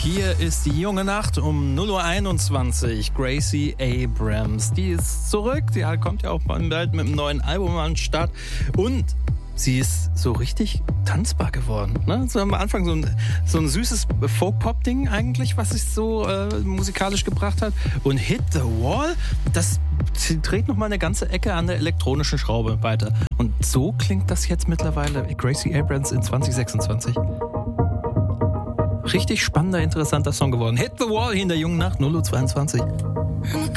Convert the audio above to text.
Hier ist die junge Nacht um 0:21 Uhr. Gracie Abrams, die ist zurück. Sie kommt ja auch bald mit einem neuen Album an den Start. Und sie ist so richtig tanzbar geworden. Ne? So am Anfang so ein süßes Folk-Pop-Ding eigentlich, was sich so musikalisch gebracht hat. Und Hit the Wall, sie dreht nochmal eine ganze Ecke an der elektronischen Schraube weiter. Und so klingt das jetzt mittlerweile Gracie Abrams in 2026. Richtig spannender, interessanter Song geworden. Hit the Wall hier in der jungen Nacht, 0:22 Uhr.